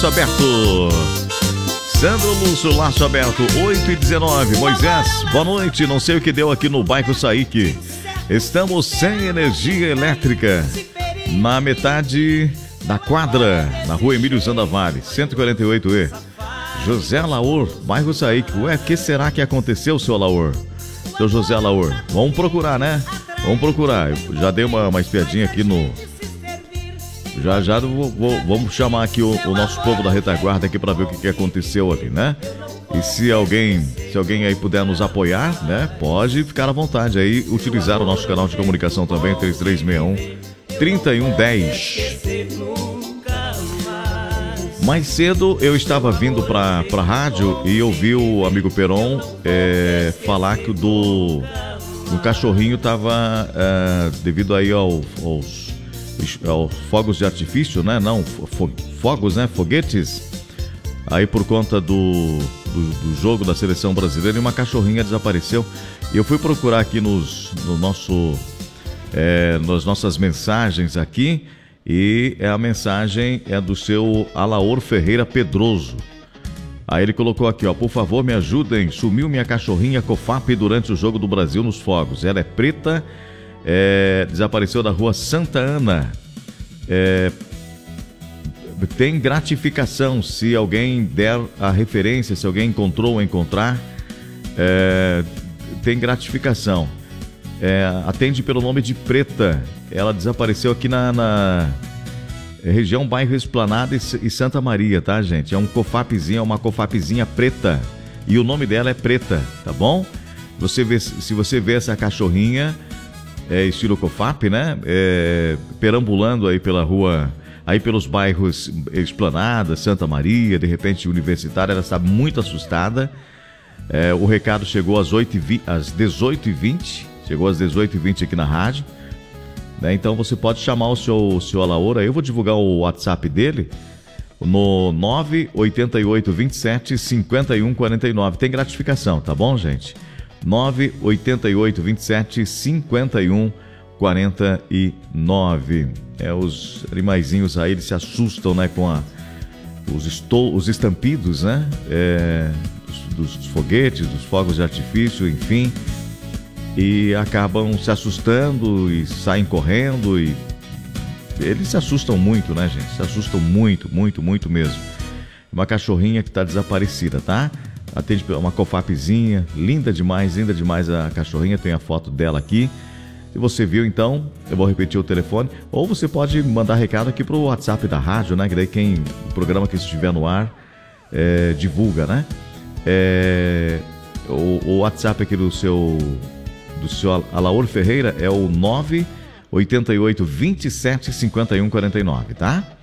laço aberto. Sandro Lúcio, laço aberto, 8h19. Moisés, boa noite. Não sei o que deu aqui no bairro Saíque. Estamos sem energia elétrica na metade da quadra, na rua Emílio Zandavalli, 148E. José Alaor, bairro Saíque. Ué, o que será que aconteceu, seu Alaor? Seu José Alaor. Vamos procurar, né? Vamos procurar. Eu já dei uma espiadinha aqui no... Já vamos chamar aqui o nosso povo da retaguarda aqui para ver o que aconteceu ali, né? E se alguém aí puder nos apoiar, né? Pode ficar à vontade aí, utilizar o nosso canal de comunicação também, 3361-3110. Mais cedo eu estava vindo para a rádio e ouvi o amigo Peron falar que o cachorrinho estava devido aí aos fogos de artifício, né? Não, fogos, né? Foguetes. Aí por conta do jogo da seleção brasileira, uma cachorrinha desapareceu. E eu fui procurar aqui nas nossas mensagens aqui, e a mensagem é do seu Alaor Ferreira Pedroso. Aí ele colocou aqui, ó: por favor, me ajudem, sumiu minha cachorrinha COFAP durante o jogo do Brasil nos fogos. Ela é preta, desapareceu da rua Santa Ana. Tem gratificação se alguém der a referência, se alguém encontrou ou encontrar, tem gratificação. Atende pelo nome de Preta. Ela desapareceu aqui na região bairro Esplanada e Santa Maria, tá, gente? É um COFAPzinho, uma COFAPzinha preta, e o nome dela é Preta, tá bom? Se você vê essa cachorrinha estilo COFAP, né? Perambulando aí pela rua, aí pelos bairros Esplanada, Santa Maria, de repente Universitária, ela está muito assustada. O recado chegou às 18h20, chegou às 18h20 aqui na rádio, né? Então você pode chamar o seu Alaor aí. Eu vou divulgar o WhatsApp dele no 988275149. Tem gratificação, tá bom, gente? 988275149. Os animaizinhos aí, eles se assustam, né, com os estampidos, né, dos foguetes, dos fogos de artifício, enfim, e acabam se assustando e saem correndo, e eles se assustam muito, né, gente? Se assustam muito, muito, muito mesmo. Uma cachorrinha que está desaparecida, tá? Atende uma COFAPzinha, linda demais a cachorrinha, tem a foto dela aqui. Se você viu, então, eu vou repetir o telefone, ou você pode mandar recado aqui pro WhatsApp da rádio, né? Que daí o programa que estiver no ar divulga, né? O WhatsApp aqui do seu Alaor Ferreira é o 988275149, tá?